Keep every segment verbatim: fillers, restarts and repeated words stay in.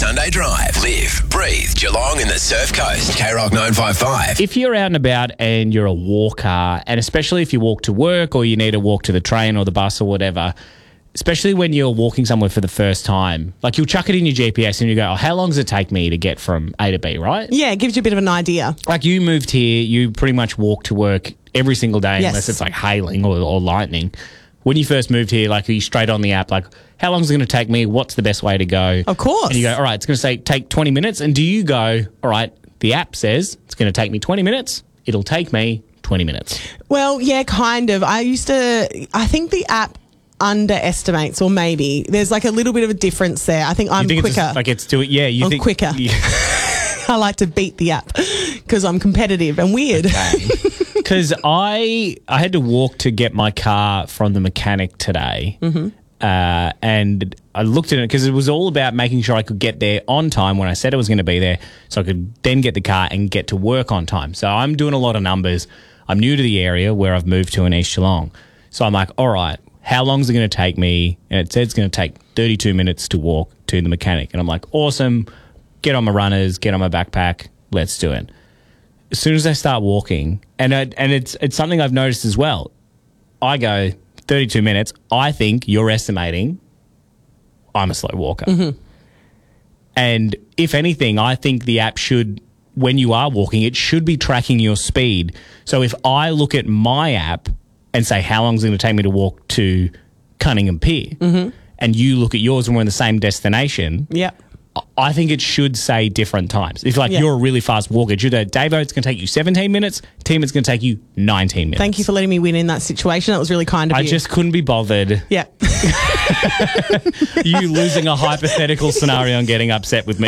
Sunday Drive. Live, breathe Geelong and the Surf Coast. K Rock nine five five. If you're out and about and you're a walker, and especially if you walk to work or you need to walk to the train or the bus or whatever, especially when you're walking somewhere for the first time, like you'll chuck it in your G P S and you go, oh, how long does it take me to get from A to B, right? Yeah, it gives you a bit of an idea. Like you moved here, you pretty much walk to work every single day Yes. unless it's like hailing or, or lightning. When you first moved here, like are you straight on the app, like how long is it going to take me? What's the best way to go? Of course. And you go, all right, it's going to say take twenty minutes. And do you go, all right, the app says it's going to take me twenty minutes. It'll take me twenty minutes. Well, yeah, kind of. I used to, I think the app underestimates, or maybe there's like a little bit of a difference there. I think I'm you think quicker. It's just, like it's doing, yeah, you I'm think quicker. Yeah. I like to beat the app because I'm competitive and weird. Because I I had to walk to get my car from the mechanic today, mm-hmm. uh, and I looked at it because it was all about making sure I could get there on time when I said I was going to be there, so I could then get the car and get to work on time. So I'm doing a lot of numbers. I'm new to the area where I've moved to in East Geelong, so I'm like, all right, how long is it going to take me? And it said it's going to take thirty-two minutes to walk to the mechanic, and I'm like, awesome. Get on my runners, get on my backpack, let's do it. As soon as I start walking, and I, and it's it's something I've noticed as well, I go thirty-two minutes. I think you're estimating I'm a slow walker. Mm-hmm. And if anything, I think the app should, when you are walking, it should be tracking your speed. So if I look at my app and say, how long is it going to take me to walk to Cunningham Pier? Mm-hmm. And you look at yours and we're in the same destination. Yeah. I think it should say different times. If like Yeah. you're a really fast walker, it should say, Davo, it's going to take you seventeen minutes. Tim, it's going to take you nineteen minutes. Thank you for letting me win in that situation. That was really kind of I you. just couldn't be bothered. Yeah. You losing a hypothetical scenario and getting upset with me.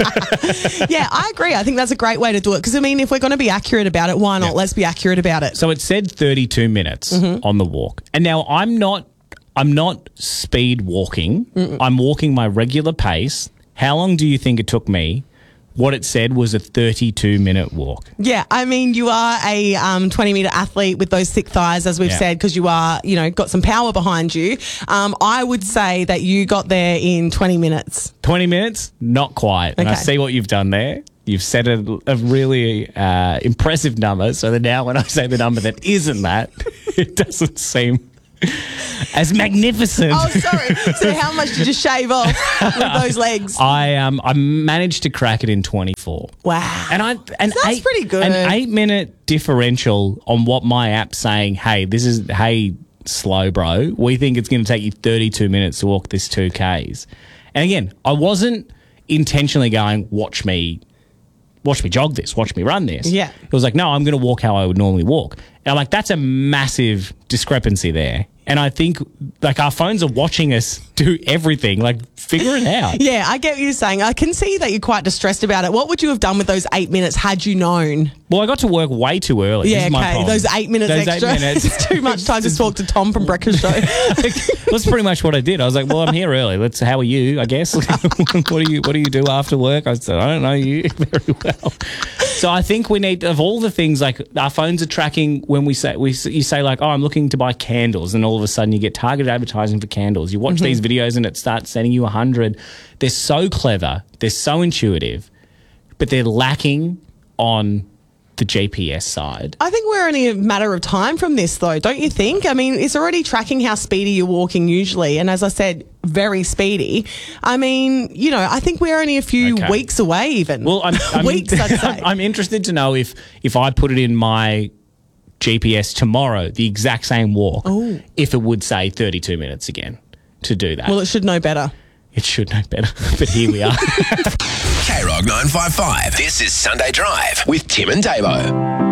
Yeah, I agree. I think that's a great way to do it because, I mean, if we're going to be accurate about it, why not? Yeah. Let's be accurate about it. So it said thirty-two minutes mm-hmm. on the walk. And now I'm not I'm not speed walking. Mm-mm. I'm walking my regular pace. How long do you think it took me? What it said was a thirty-two minute walk. Yeah, I mean, you are a um, twenty metre athlete with those thick thighs, as we've Yeah. said, because you are, you know, got some power behind you. Um, I would say that you got there in twenty minutes. twenty minutes? Not quite. And I Okay. see what you've done there. You've set a, a really uh, impressive number so that now when I say the number that isn't that, it doesn't seem as magnificent. Oh, sorry. So how much did you shave off with those legs? I um I managed to crack it in twenty-four. Wow. And I an That's eight, pretty good. An eight minute differential on what my app's saying, hey, this is hey, slow bro. We think it's gonna take you thirty-two minutes to walk this two Ks. And again, I wasn't intentionally going, watch me watch me jog this, watch me run this. Yeah. It was like, no, I'm gonna walk how I would normally walk. And I'm like, that's a massive discrepancy there. And I think like our phones are watching us do everything, like figure it out. Yeah, I get what you're saying. I can see that you're quite distressed about it. What would you have done with those eight minutes had you known? Well, I got to work way too early. Yeah, this is my okay. problem. Those eight minutes Those extra. Eight minutes. It's too much time to talk to Tom from Breakfast Show. That's pretty much what I did. I was like, well, I'm here early. Let's. How are you? I guess. what do you What do you do after work? I said, I don't know you very well. So I think we need, of all the things, like our phones are tracking when we say we you say like, oh, I'm looking to buy candles, and all of a sudden you get targeted advertising for candles. You watch mm-hmm. these videos and it starts sending you a hundred. They're so clever. They're so intuitive, but they're lacking on the G P S side. I think we're only a matter of time from this, though, don't you think? I mean, it's already tracking how speedy you're walking usually, and as I said, very speedy. I mean, you know, I think we're only a few Okay. weeks away even. Well, I'm, I'm weeks, I'd say. I'm interested to know if if I put it in my G P S tomorrow, the exact same walk, Ooh. if it would say thirty-two minutes again to do that. Well, it should know better. It should know better, but here we are. K Rock nine five five. This is Sunday Drive with Tim and Davo.